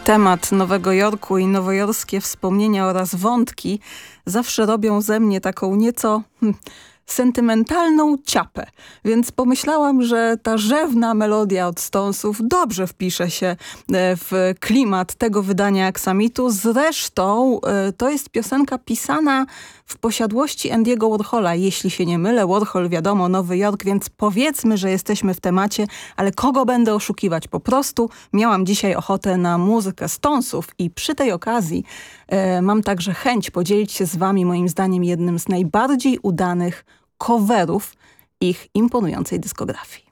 Temat Nowego Jorku i nowojorskie wspomnienia oraz wątki zawsze robią ze mnie taką nieco sentymentalną ciapę. Więc pomyślałam, że ta rzewna melodia od Stonesów dobrze wpisze się w klimat tego wydania Aksamitu. Zresztą to jest piosenka pisana w posiadłości Andy'ego Warhola. Jeśli się nie mylę, Warhol wiadomo, Nowy Jork, więc powiedzmy, że jesteśmy w temacie, ale kogo będę oszukiwać? Po prostu miałam dzisiaj ochotę na muzykę Stonesów i przy tej okazji mam także chęć podzielić się z wami moim zdaniem jednym z najbardziej udanych coverów ich imponującej dyskografii.